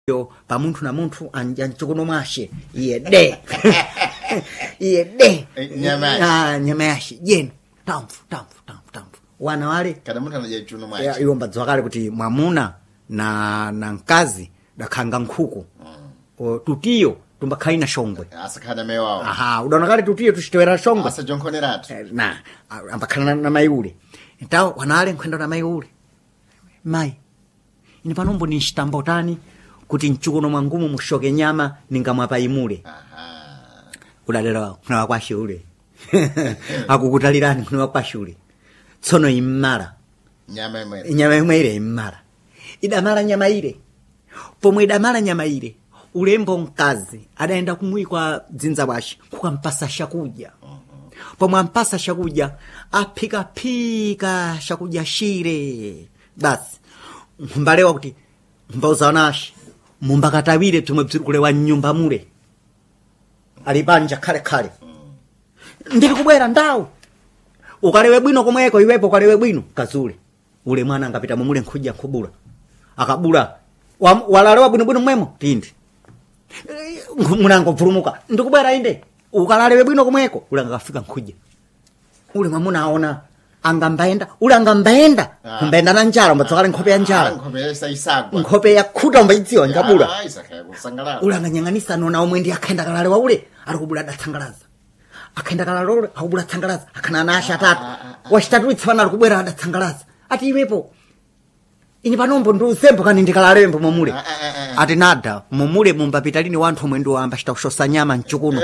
yo pa munthu na munthu anchikuno mwashe iye de iye de nyama yashe yenu tamfu wana wale kada munthu anaje chuno mwashe iwo mbadzwa kale kuti mwamuna na mkazi dakhanga nkhuku tutiyo tumbakhaina shongwe asakhana mewawo udaona kale tutiyo tuchitewera shongwe asa jonkhoneratu na ambakhala na mai ule ntawo wanale nkhwenda na mai ule mai ini panombo ni nchitambotani kuti nchukuno mwangumu mushoke nyama ningamwapa imule kudalera kuna wakwashe ule akukutalirani kuna wakwashe ule tsono imara nyama imwe imara idamara nyama ile pomwe idamara nyama ile ulembo mkazi adaenda kumwikwa dzinza bwashi kukampasa shakuja pomwe ampasa shakuja apika shakuja shire basi mbalewa kuti mbauzanashi mumbakatawire tumwe kulewa nyumba mule alibanja kale ndiri kubwera ndawo ukalewe bwino komweko iwepo ukalewe bwino kazule ule mwana angapita mumule nkhuja nkubula akabula walalewa bwino mwemo tindi munango vurumuka ndikubwera inde ukalalewe bwino komweko ule angafika nkhuja ule mwamuna aona angambaenda kumbaenda na njala mbatsakale nkhope ya njala nkhope ya khuta mbaidziwa ngabula ule anganyang'anisa nona omwe ndi akhenda kalale wa ule ali kubula adatsangalaza akhenda kalale ule akubula tsangalaza akhana na asha atatu wachitatu itsana ali kubwera adatsangalaza ati iwepo ini panombo ndi usembo kani ndikalalembo momule ati nada momule mumbapitalini wanthu omwe ndi wamba chita kushosa nyama mchukuno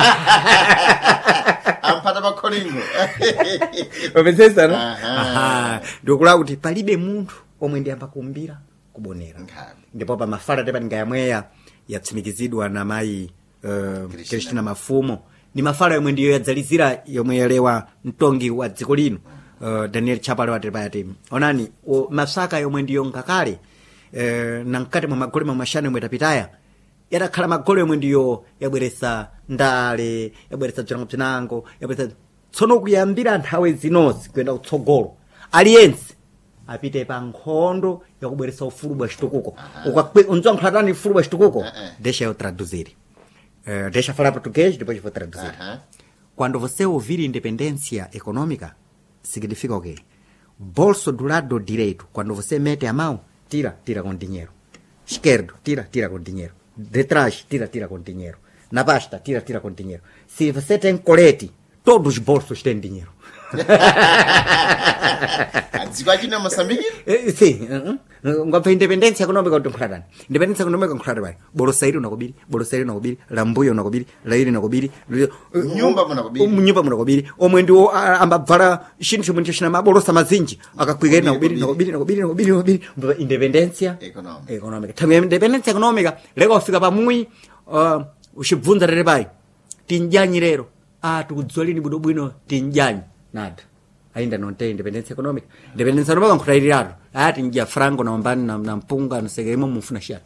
ampata makolingo wapezesa no ndikula kuti palibe munthu omwe ndi amba kumbira kubonera ndipo pa mafala tepa ngayamweya yatsimikizidwa na mai Kristina Mafumo ni mafala yomwe ndiyo yadzalizira yomwe yalewa mtongi wa dziko lino Daniel Chapale watepa yati onani masaka yomwe ndiyo ngakale na mkati mwa magole mwa mashane yomwe tapitaya yatakhala magole yomwe ndiyo yabweresa ndale yabweresa bzinango yabweresa tsono kuyambira nthawe zinozi kuyenda kutsogolo aliyense apite pa nkhondo yakubweresa ufulu bwa chitukuko unzwa nkhalatani ufulu bwa chitukuko deixa eu traduzir deixa falar português depois eu vou traduzir quando você ouvir independência econômica significa o quê? Bolso do lado direito, quando você mete a mão, tira com dinheiro. Esquerdo, tira com dinheiro. De trás, tira com dinheiro. Na basta, tira com dinheiro. Se você tem colete, todos os bolsos têm dinheiro. Aqui na Moçambique? Sim. Ngombe independência econômica do Nkhalatani. Independência econômica do Nkhalatani. Bolosairi unakubiri, lambuyo unakubiri, lairi unakubiri, nyumba munakubiri. Omwe ndiwo ambabvala chinthu chomwe china mabolosa mazinji akakwigena nakubiri. Independência econômica. Tamwe independência econômica lego kufika pamui ushibvunza rere pai. Tinjanyi lero. Tukudzolini bwino tinjanyi. Nada. Ainda não tem independência econômica. Independência econômica não é raro. Ati njia frango na mbani na mpunga na segemo mufuna shati.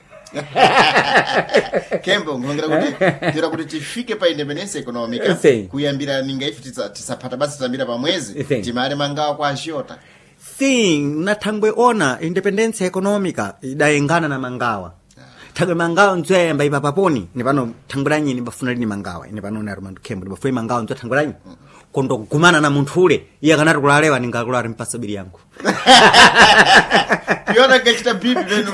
Kembo ngira kuti tifike pa independência econômica kuyambira ningai tisapata basi tambira pa mwezi timare mangawa kwa axiota. Sim, na thangwe ona independência econômica idaengana na mangawa. Thangwe mangawa nzemba ipa paponi ni pano thangweranyi ni bafuna lini mangawa ni pano na Armando Kembo ni bafuna mangawa nzo thangweranyi kondo gumana na munthu ule iye kanati kulalewa ningakulala mpasa bili yangu yona ngachita bibi benu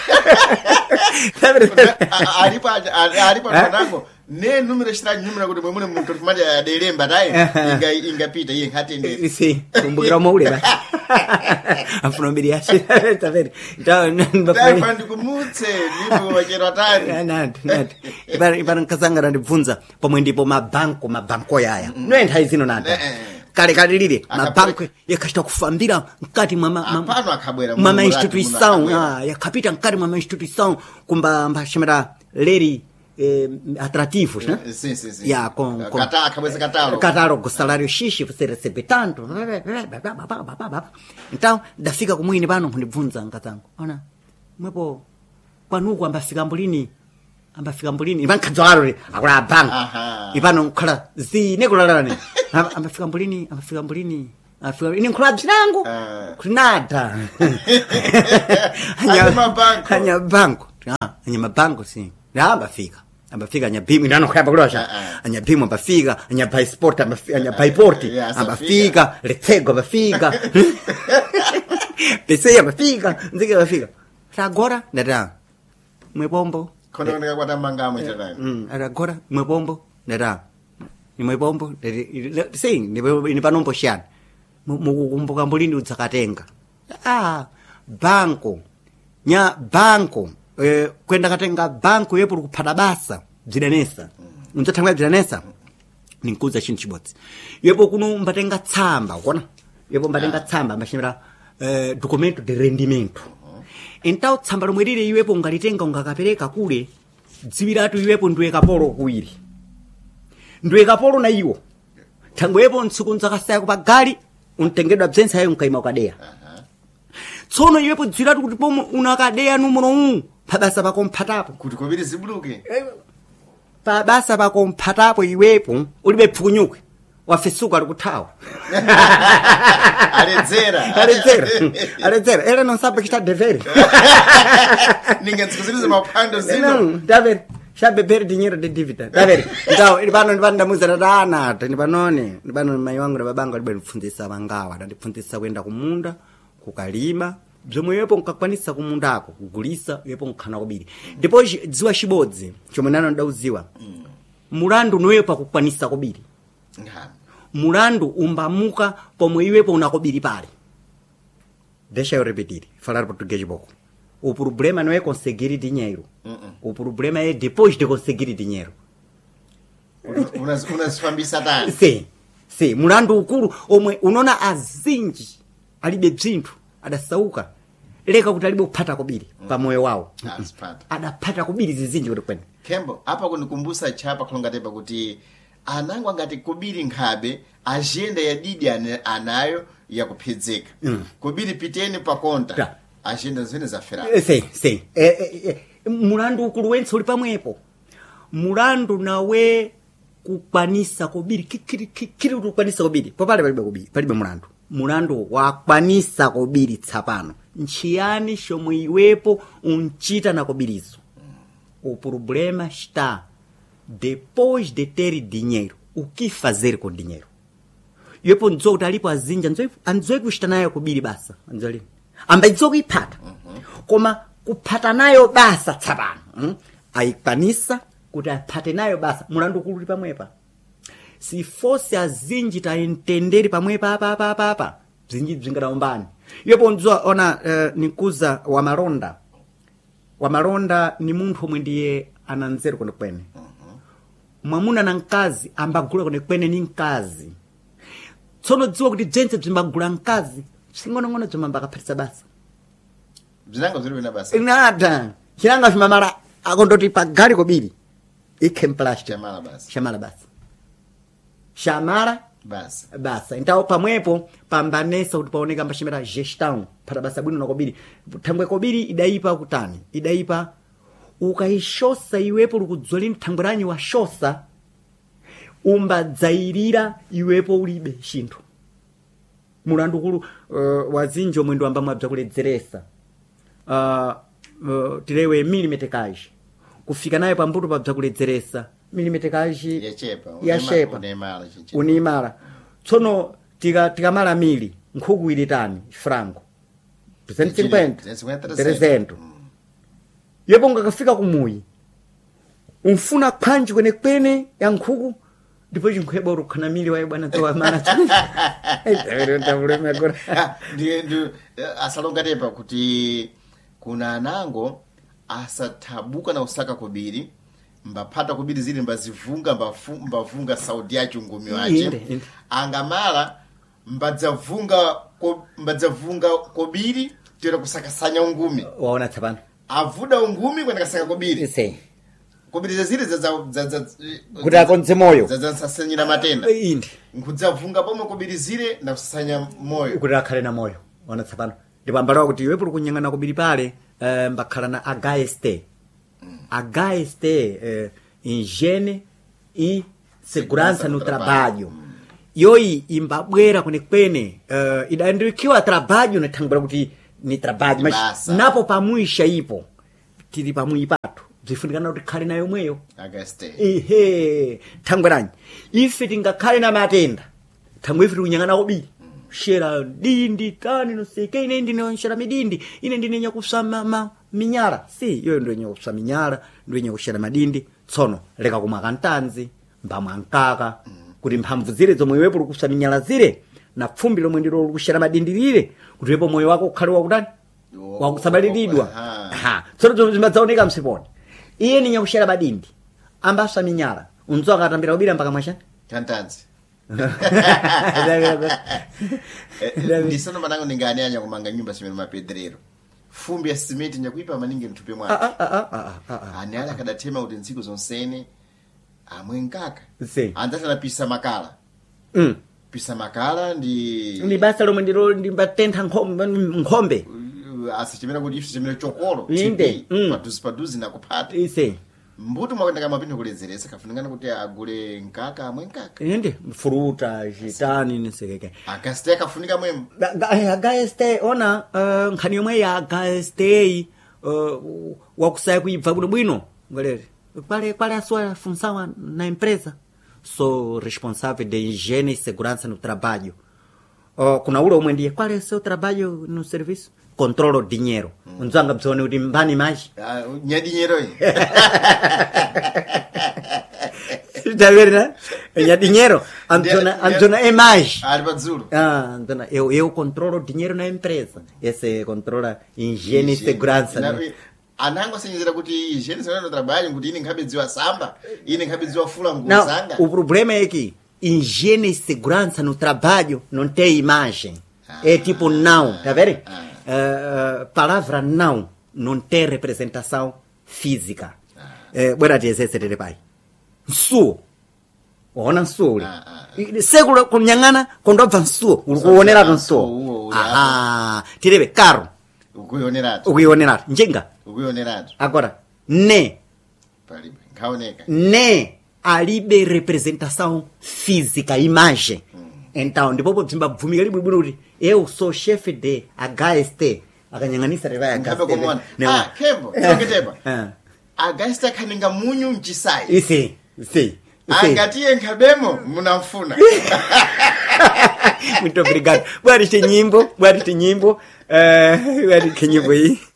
alipo nango ne numero strani numero kuti mwemune muntu tumaje adelemba dai ingapita iye ngatende si kumbukira maule ba afuna bili yashi taferi dai fandi kumutse nipo wachera tani nandi ibana nkazanga ndibvunza pomwe ndipo mabanko yaya noentha izino nanda kale lile mabanko yakachita kufambira mkati mwa instituição yakapita mkati mwa instituição kumba mbashimira leri atrativos, né? Sim. Yeah, com catálogo, salário X, você recebe tanto. Então, da fica com muito pano quando vunza ngazango. Ona, mwepo panuko ambafika mbulini, iban kadzwaro akula bank. Ibano khala zinekulala ambafika mbulini. Ini nkula bzinango. Kunada. Hanya bank. anyamabango sim ambafika anyabhimu inano khayamba kulosha anyabhimu ambafika anyabhaisport anyabhaiporti ambafika lethego ambafika pese ambafika nzike ambafika agora ndata mwepombo kono ndika kwata mangamo chatayo agora mwepombo ndata ni mwepombo sing ni panombo shana mukumbuka mbulindi udzakatenga banko kwenda katenga banko yepo kuphata basa bzidanesa unzathangwa bzidanesa ninkuza chinthu chibodzi yepo kuno mbatenga tsamba ukona yepo mbatenga tsamba mashimira documento de rendimento então tsamba lomwe lile iwepo ungalitenga ungakapereka kule dziwiratu iwepo ndiwe kapolo kuwiri ndiwe kapolo na iwo thango yepo ntsiku nzakasaya kupagali untengedwa bzensa yayo unkaima ukadeya tsono iwepo dziwiratu kuti pomwe unakadeya numero 1 pabasa pako mphatapo kuti kobiri zibuluke pabasa pako mphatapo iwepo ulibe pfukunyuke wafesuka likuthawa aledzera ela non sabe chita devere ningetsikuziriza maphando zino David shabebere dinheiro de dívida David então ele pano ndamuzana dana ni pano mai wangu na babangu alibafundisa mangawa ndipfundisa kwenda kumunda kukalima bzomwe yepo nkakwanisa kumundako kugulisa yepo nkhana kobiri ndipo dziwa chibodzi chomwe nano ndauziwa mulandu noyepa kukwanisa kobiri mulandu umbamuka pomwe iwepo unakobiri pale deixa eu repetir falar português pouco o problema não é conseguir dinheiro o problema é depois de conseguir dinheiro unazifambisa tani sim mulandu ukulu omwe unaona azinji alibe bzinthu adasauka leka kuti alibe kuphata kobiri pamoyo wawo adapata kobiri zizinji kuti kwene Kembo apa kunikumbusa chapa kulongatepa kuti anangu angati kobiri nkhabe agenda ya didi anayo ya kuphedzeka kobiri piteni pa konta agenda zene zafera sim mulandu ukulu wense uli pamwepo mulandu nawe kukwanisa kobiri kiri kukwanisa kobiri popale palibe mulandu wakwanisa kobiri tsapano nchiyani chomwe iwepo unchita na kobirizo o problema está depois de ter dinheiro o que fazer com dinheiro iwepo ndziwa kuti alipo azinja andziwe kuchita nayo kobiri basa andziwa ambadziwa kuiphata koma kuphata nayo basa tsapano aikwanisa kuti aphate nayo basa mulandu ukulu uli pamwepa se fosse azinji taentendere pamwepa apa bzinji bzingadaombani iwepo ndziwa ona nikuza wamalonda ni munthu omwe ndiye ananzeru kwenekwene mwamuna na mkazi ambagula kwenekwene ni mkazi tsono dziwa kuti bzentse bzimbagula mkazi singono bzimamba akaphatisa basa bzinanga zili bina basa nada chilanga chimamala akondoti pagali kobiri ikhemplastic shamala basa então pamwepo pambanesa kuti paoneka mbashimera gestão para basa bwino na kobiri thangwe kobiri idaipa kutani idaipa ukaishosa iwepo likudzolini thangwe lanyi washosa umbadzairira iwepo ulibe chinthu mulandu kulu wazinjo mwendo amba mwabza kuledzeresa tilewe milimetekaji kufika naye pambuto pabza kuledzeresa milimetekaji yachepa unimala tsono tikamala mili nkhuku ilitani franco 350 yepo ngakafika kumuyi umfuna khanji kwenekwene ya nkhuku ndipo chinkhweba urukhana mili waye bwana towa mana ndiye asalongatepa kuti kuna anango asathabuka na usaka kobiri mbaphata kobiri zili mbavunga saudi yacho ngumi wache angamala mbadzavunga kobiri tira kusakasanya ungumi waona tsapano avuda ungumi kwenda kasaka kobiri kobiri zazile kuti akonze moyo zasasenyira matenda nkudzavunga pomwe kobiri zile na kusasanya moyo kuti akhale na moyo waona tsapano ndipo ambalawa kuti iwepo kunyang'ana kobiri pale mbakhala na HST higiene e segurança no trabalho yoyi imbabwera kwenekwene idaandikiwa trabalho nathangula kuti ni trabalho mas napo pamwisha ipo tili pamwi pathu zifunikana kuti khale nayo mweyo Agaste. ehe thangweranyi ife tingakhale na matenda thangwe ife tikunyang'ana kobiri shera dindi tani noseke ine ndine shera midindi ine ndine nyakusama minyala si yoyo ndio nyakusa minyala ndio nyakushera madindi tsono leka kumaka ntanzi mbamwa nkaka kuti mphamvu zile zomwe iwepo lukusa minyala zile na pfumbi lomwe ndilo lukushera madindi lile kuti iwepo moyo wako ukhale wakutani wakusamaliridwa tsono zimadzaoneka msiponi iye ni nyakushera madindi ambasa minyala unzo akatambira kubira mpaka mwashani Kantanzi. Ndisono manango ningaanyanya kumanga nyumba simeno mapedrero. Fumbi ya simenti nyakuipa maningi mtupe mwake. Ani ala kadatema kuti ntsiku zonsene amwenkaka. Andata na pisa makala. Pisa makala ndi basa lomwe ndilo ndimbatentha nkhombe. Asichimena kuti ifu chimene chokolo. Inde. Paduzi na kupata. Ise. Mbuto mwakenda kama pino kulezeresa kafuningana kuti agule nkaka amwenkaka. Inde fruta jitani nisekeke. Agaste kafunika mwemu. Agaste ona nkhani yomwe ya agaste wakusaya kuibva kuno bwino ngolere kwale aswa função na empresa sou responsável de higiene e segurança no trabalho. Kuna ule omwe ndiye qual é seu trabalho no serviço? Controlo dinheiro. Unzanga mzone kuti mbani maji. Nya dinheiro aí. Tá vendo, né? Nya dinheiro. Antona é mais. Arbazuro. Antona eu controlo dinheiro na empresa. Esse controla higiene e segurança. Anango sinizira kuti higiene segurança no trabalho kuti ine nkabedziwa samba, ine nkabedziwa fula nguzanga. O problema é que higiene e segurança no trabalho não tem imagem. É tipo não, tá vendo? Palavra não tem representação física. Bora dizer esse pai. Su. Ona su. Seguro kunyang'ana kondobva su. Ukuonera nsu. Tirebe carro. Ukuionera. Njenga. Ukuionera. Agora, ne. Palibe. Kaoneka. Ne alibe representação física, imagem. Então, ndipo bzimba bvumika libu kuti eu sou chefe de HST. Akanyang'anisa reva HST. Kembo. Chongetepa. HST kaninga munyu mchisai. Isi. Angatiye nkabemo munamfuna. Muito obrigado. Bwari te nyimbo. Bwari ke nyimbo hii.